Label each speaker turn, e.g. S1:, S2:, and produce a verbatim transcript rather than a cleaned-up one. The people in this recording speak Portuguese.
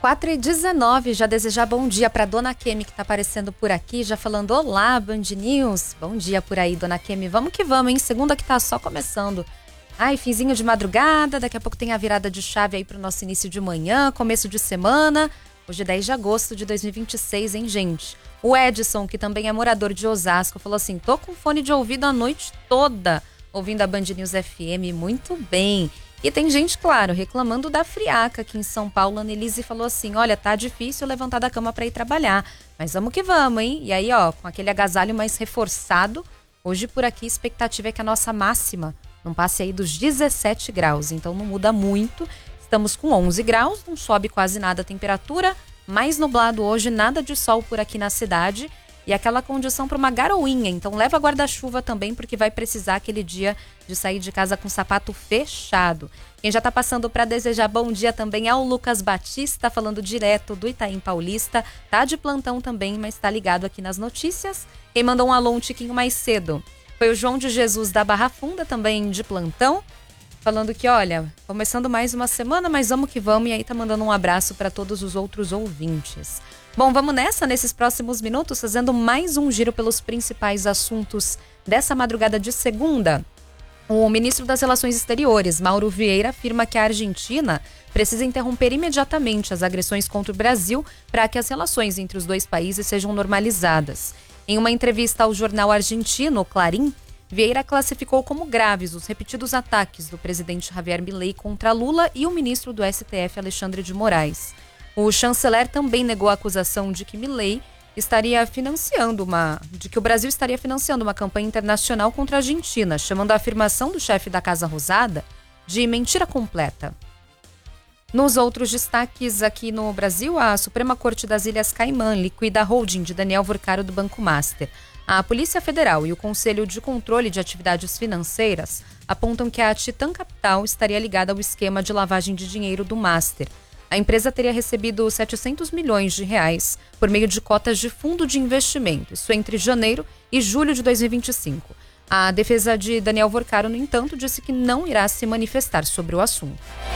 S1: quatro e dezenove, já desejar bom dia para Dona Kemi, que tá aparecendo por aqui, já falando olá, Band News. Bom dia por aí, Dona Kemi. Vamos que vamos, hein? Segunda que tá só começando. Ai, finzinho de madrugada, daqui a pouco tem a virada de chave aí pro nosso início de manhã, começo de semana. Hoje é dez de agosto de dois mil e vinte e seis, hein, gente? O Edson, que também é morador de Osasco, falou assim, tô com fone de ouvido a noite toda, ouvindo a Band News F M, muito bem. E tem gente, claro, reclamando da friaca aqui em São Paulo. A Annelise falou assim, olha, tá difícil levantar da cama pra ir trabalhar, mas vamos que vamos, hein? E aí, ó, com aquele agasalho mais reforçado, hoje por aqui a expectativa é que a nossa máxima não passe aí dos dezessete graus, então não muda muito. Estamos com onze graus, não sobe quase nada a temperatura, mais nublado hoje, nada de sol por aqui na cidade. E aquela condição para uma garoinha, então leva guarda-chuva também, porque vai precisar aquele dia de sair de casa com o sapato fechado. Quem já está passando para desejar bom dia também é o Lucas Batista, falando direto do Itaim Paulista. Tá de plantão também, mas está ligado aqui nas notícias. Quem mandou um alô um tiquinho mais cedo foi o João de Jesus da Barra Funda, também de plantão, falando que, olha, começando mais uma semana, mas vamos que vamos. E aí tá mandando um abraço para todos os outros ouvintes. Bom, vamos nessa, nesses próximos minutos, fazendo mais um giro pelos principais assuntos dessa madrugada de segunda. O ministro das Relações Exteriores, Mauro Vieira, afirma que a Argentina precisa interromper imediatamente as agressões contra o Brasil para que as relações entre os dois países sejam normalizadas. Em uma entrevista ao jornal argentino, Clarín, Vieira classificou como graves os repetidos ataques do presidente Javier Milei contra Lula e o ministro do S T F, Alexandre de Moraes. O chanceler também negou a acusação de que Milei estaria financiando uma, de que o Brasil estaria financiando uma campanha internacional contra a Argentina, chamando a afirmação do chefe da Casa Rosada de mentira completa. Nos outros destaques aqui no Brasil, a Suprema Corte das Ilhas Caimã liquida a holding de Daniel Vorcaro do Banco Master. A Polícia Federal e o Conselho de Controle de Atividades Financeiras apontam que a Titan Capital estaria ligada ao esquema de lavagem de dinheiro do Master. A empresa teria recebido setecentos milhões de reais por meio de cotas de fundo de investimento, isso entre janeiro e julho de dois mil e vinte e cinco. A defesa de Daniel Vorcaro, no entanto, disse que não irá se manifestar sobre o assunto.